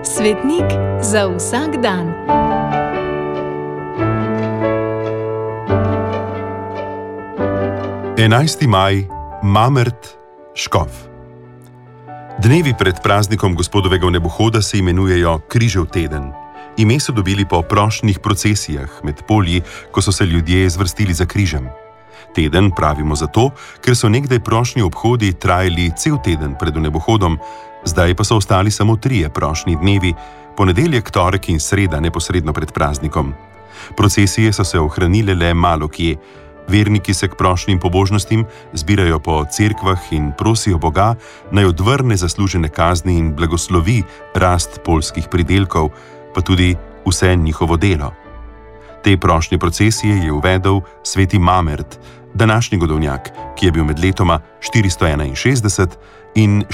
Svetnik za vsak dan. Enajsti maj, Mamrt, Škof. Dnevi pred praznikom gospodovega vnebohoda se imenujejo Križev teden. Ime so dobili po prošnjih procesijah med polji, ko so se ljudje zvrstili za križem. Teden pravimo zato, ker so nekdaj prošnji obhodi trajali cel teden pred vnebohodom, zdaj pa so ostali samo 3 prošnji dnevi, ponedeljek, torek in sreda neposredno pred praznikom. Procesije so se ohranile le malo kje. Verniki se k prošnjim pobožnostim zbirajo po cerkvah in prosijo Boga, naj odvrne zaslužene kazni in blagoslovi rast poljskih pridelkov, pa tudi vse njihovo delo. Te prošnje procesije je uvedel sveti Mamrt, današnji godovnjak, ki je bil med letoma 461 in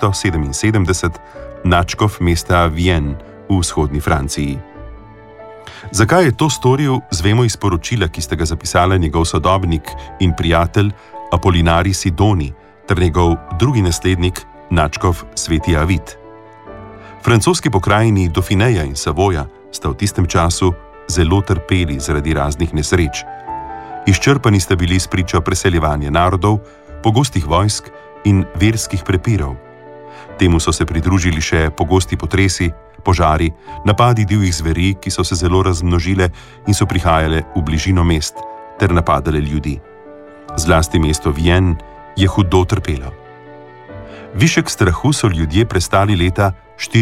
477 nadškof mesta Vienne v vzhodni Franciji. Zakaj je to storil, zvemo iz poročila, ki sta ga zapisala njegov sodobnik in prijatelj Apolinarij Sidoni ter njegov drugi naslednik, nadškof sveti Avit. Francoski pokrajini Dauphineja in Savoja sta v tistem času zelo trpeli zaradi raznih nesreč. Izčrpani sta bili spričo preseljevanja narodov, pogostih vojsk in verskih prepirov. Temu so se pridružili še pogosti potresi, požari, napadi divjih zveri, ki so se zelo razmnožile in so prihajale v bližino mest ter napadale ljudi. Zlasti mesto Vienne je hudo trpelo. Višek strahu so ljudje prestali leta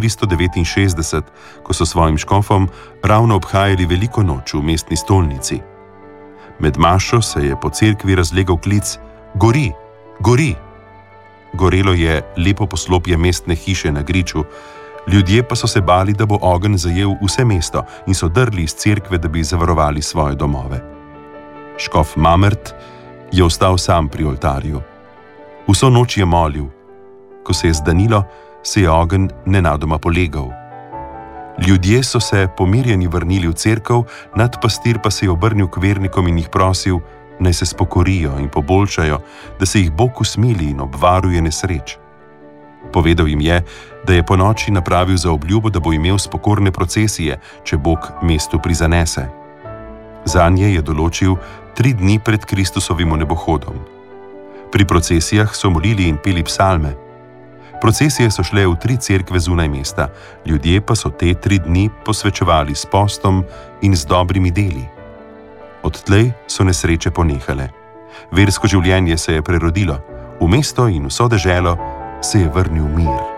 469, ko so svojim škofom ravno obhajali veliko noč v mestni stolnici. Med mašo se je po cerkvi razlegal klic: "Gori, gori!" Gorelo je lepo poslopje mestne hiše na griču, ljudje pa so se bali, da bo ogenj zajel vse mesto in so drli iz cerkve, da bi zavarovali svoje domove. Škof Mamrt je ostal sam pri oltarju. Vso noč je molil. Ko se je zdanilo, se je ogenj nenadoma polegal. Ljudje so se pomirjeni vrnili v cerkev, nadpastir pa se je obrnil k vernikom in jih prosil, naj se spokorijo in poboljšajo, da se jih Bog usmili in obvaruje nesreč. Povedal jim je, da je ponoči napravil zaobljubo, da bo imel spokorne procesije, če Bog mestu prizanese. Zanje je določil 3 dni pred Kristusovim vnebohodom. Pri procesijah so molili in peli psalme. Procesije so šle v 3 cerkve zunaj mesta, ljudje pa so te 3 dni posvečevali s postom in z dobrimi deli. Odtlej so nesreče ponehale. Versko življenje se je prerodilo, v mesto in vso deželo se je vrnil mir.